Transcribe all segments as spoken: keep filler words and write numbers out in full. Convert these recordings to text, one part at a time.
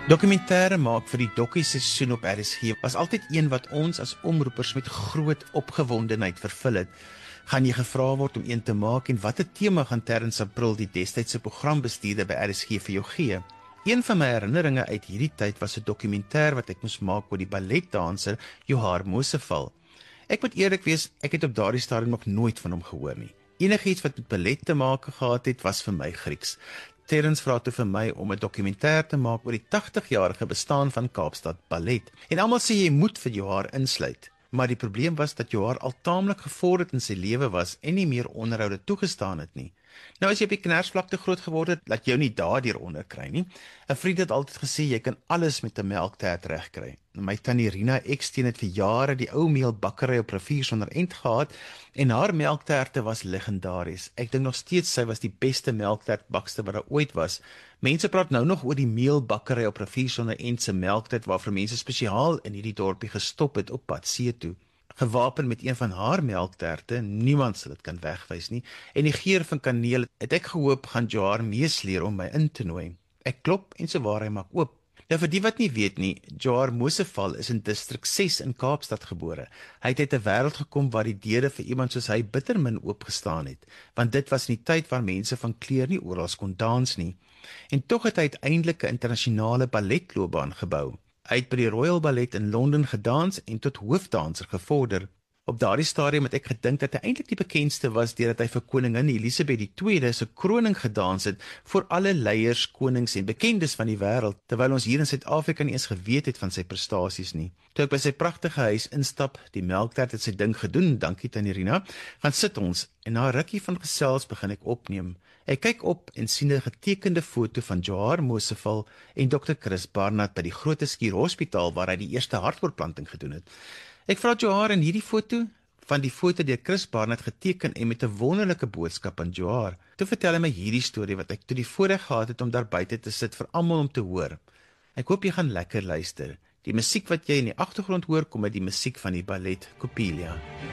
Dokumentêre maak vir die dokkieseisoen op R S G was altyd een wat ons as omroepers met groot opgewondenheid vervul het. Gaan jy gevra word om een te maak en watter tema gaan Terrence April, die destydse programbestuurder by R S G, vir jou gee? Een van my herinneringe uit hierdie tyd was 'n dokumentêr wat ek moes maak oor die balletdanser Johar Moseval. Ek moet eerlik wees, ek het op daardie stadium nog nooit van hom gehoor nie. Enigiets wat met ballet te maak gehad het, was vir my Grieks. Terrence vra toe vir my om 'n dokumentêr te maak oor die tagtig-jarige bestaan van Kaapstad Ballet. En almal sê jy moet vir Johar insluit. Maar die probleem was dat Johar al taamlik gevorderd in sy lewe was en nie meer onderhoude toegestaan het nie. Nou as jy op die knersvlakte groot geword het, laat jou nie daardeur onder kry nie. 'n Vriend het altyd gesê jy kan alles met 'n melktert regkry. My tannie Rina Eksteen het vir jare die ou meelbakkery op Rivier sonder end gehad en haar melkterte was legendaries. Ek dink nog steeds sy was die beste melktertbakster wat daar ooit was. Mense praat nou nog oor die meelbakkery op Rivier sonder end se melktert waarvoor mense spesiaal in hierdie dorpie gestop het op pad see toe. Gewapen met een van haar melkterte, niemand sal dit kan wegwys nie, en die geur van kaneel het ek gehoop gaan Johar meesleer om my in te nooi. Ek klop en sowaar hy maak oop. Nou vir die wat nie weet nie, Johar Moseval is in distrik ses in Kaapstad gebore. Hy het uit 'n wêreld gekom waar die deure vir iemand soos hy bitter min oopgestaan het, want dit was in die tyd waar mense van kleur nie oral kon dans nie. En tog het hy uiteindelik 'n internasionale balletloopbaan gebou. Hy het by die Royal Ballet in Londen gedans en tot hoofdanser gevorder. Op daardie stadium het ek gedink dat hy eintlik die bekendste was deurdat hy vir koningin Elisabeth die tweede se kroning gedans het voor alle leiers, konings en bekendes van die wêreld, terwyl ons hier in Suid-Afrika nie eens geweet het van sy prestasies nie. Toe ek by sy pragtige huis instap, die melktert het sy ding gedoen, dankie tannie Rina, gaan sit ons en na 'n rukkie van gesels begin ek opneem. Ek kyk op en sien 'n getekende foto van Johar Moseval en dokter Chris Barnard by die Groote Schuur Hospitaal waar hy die eerste hartoortplanting gedoen het. Ek vra Johar in hierdie foto, van die foto deur Chris Barnard geteken en met 'n wonderlike boodskap aan Johar. Toe vertel hy my hierdie storie wat ek toe die voorreg gehad het om daar buite te sit vir almal om te hoor. Ek hoop jy gaan lekker luister. Die musiek wat jy in die agtergrond hoor, kom uit die musiek van die ballet Coppelia.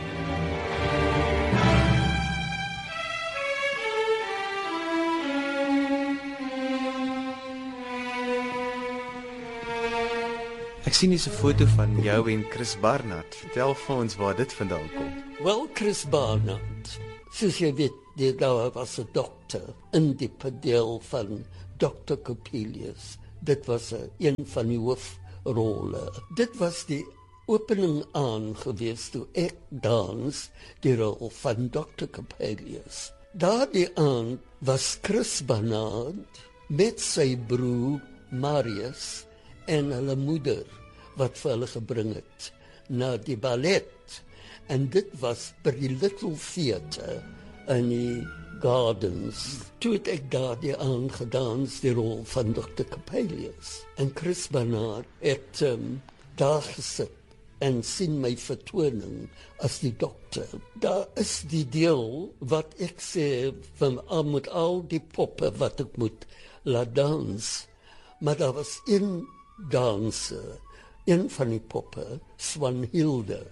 Ek sien hier 'n foto van jou en Chris Barnard. Vertel vir ons waar dit vandaan kom. Wel, Chris Barnard, soos jy weet, die daar was 'n dokter in die padel van dokter Coppelius. Dit was 'n een van die hoofrolle. Dit was die opening aan gewees toe ek dans die rol van dokter Coppelius. Daardie aand was Chris Barnard met sy broer Marius en hulle moeder wat vir hulle gebring het na die ballet. En dit was by die Little Theatre in die Gardens. Toe het ek daardie aangedans die rol van dokter Coppelius. En Chris Barnard het um, daar gesit en sien my vertoning as die dokter. Daar is die deel wat ek sê van al met al die poppe wat ek moet laat dans. Maar daar was een danser, een van die poppe, Swanhilde,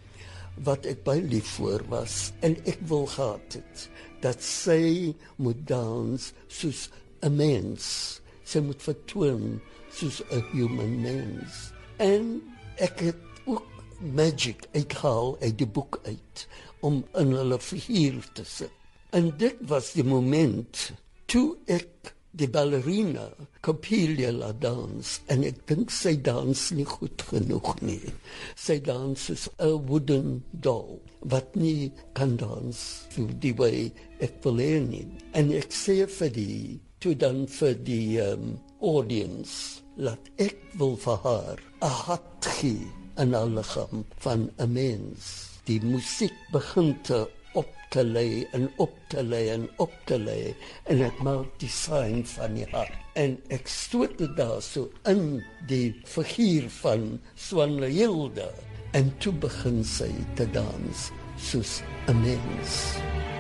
wat ek baie lief voor was, en ek wil gehad het, dat sy moet dans soos 'n mens, sy moet vertoon soos 'n human mens. En ek het ook magic uitgehaal uit die boek uit, om in hulle figuur te sit. En dit was die moment, toe ek die ballerina Coppelia laat dans, en ek dink sy dans nie goed genoeg nie. Sy dans soos 'n wooden doll, wat nie kan dans so die way ek wil hê nie. En ek sê vir die, toe dan vir die um, audience, laat ek wil vir haar 'n hart gee in haar liggaam van 'n mens. Die musiek begin te op te lê en op te lê en op te lê en ek maak die sign van die hart en ek stoot dit daar so in die figuur van Swanhilde en toe begin sy te dans soos 'n mens.